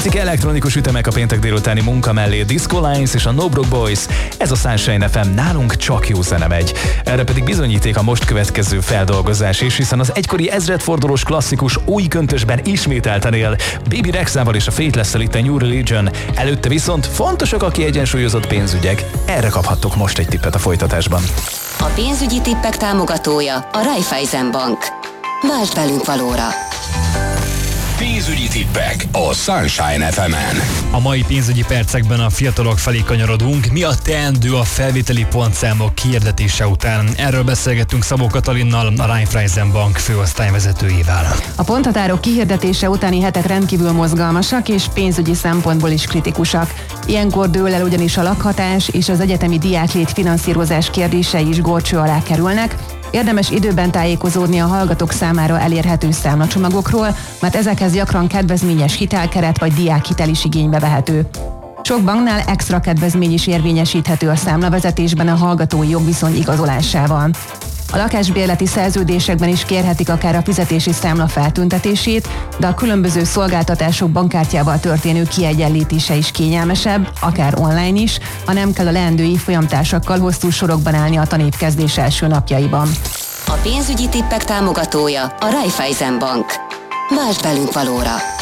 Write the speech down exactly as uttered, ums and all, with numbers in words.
Klasszik elektronikus ütemek a péntek délutáni munka mellé, Disco Lines és a No Broke Boys. Ez a Sunshine ef em, nálunk csak jó zene megy. Erre pedig bizonyíték a most következő feldolgozás is, hiszen az egykori ezredfordulós klasszikus új köntösben ismételten él. Baby Rexával és a Faithless-szel itt a New Religion. Előtte viszont fontosak a kiegyensúlyozott pénzügyek. Erre kaphattok most egy tippet a folytatásban. A pénzügyi tippek támogatója a Raiffeisen Bank. Vásd velünk valóra! Pénzügyi tippek a Sunshine ef emen. A mai pénzügyi percekben a fiatalok felé kanyarodunk. Mi a teendő a felvételi pontszámok kiirdetése után? Erről beszélgettünk Szabó Katalinnal, a Raiffeisen Bank főosztályvezetőjével. A ponthatárok kihirdetése utáni hetek rendkívül mozgalmasak és pénzügyi szempontból is kritikusak. Ilyenkor dől el ugyanis a lakhatás és az egyetemi diáklét finanszírozás kérdései is górcső alá kerülnek. Érdemes időben tájékozódni a hallgatók számára elérhető számlacsomagokról, mert ezekhez gyakran kedvezményes hitelkeret vagy diákhitel is igénybe vehető. Sok banknál extra kedvezmény is érvényesíthető a számlavezetésben a hallgatói jogviszony igazolásával. A lakásbérleti szerződésekben is kérhetik akár a fizetési számla feltüntetését, de a különböző szolgáltatások bankkártyával történő kiegyenlítése is kényelmesebb, akár online is, ha nem kell a leendő évfolyamtársakkal hosszú sorokban állni a tanévkezdés első napjaiban. A pénzügyi tippek támogatója a Raiffeisen Bank. Vásd velünk valóra!